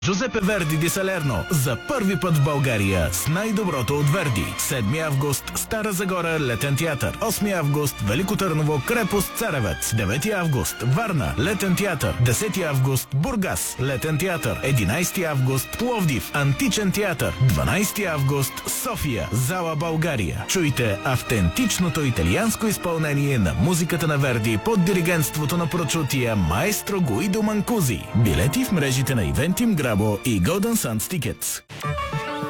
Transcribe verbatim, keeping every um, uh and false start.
Джузепе Верди ди Салерно за първи път в България с най-доброто от Верди. седми август Стара Загора Летен театър. осми август Велико Търново Крепост Царевец. девети август Варна Летен театър. десети август Бургас Летен театър. единайсети август Пловдив Античен театър. дванайсети август София Зала България. Чуйте автентичното италианско изпълнение на музиката на Верди под диригентството на прочутия маестро Гуидо Манкузи. Билети в мрежите на Eventim, Grabo и Golden Sands Tickets.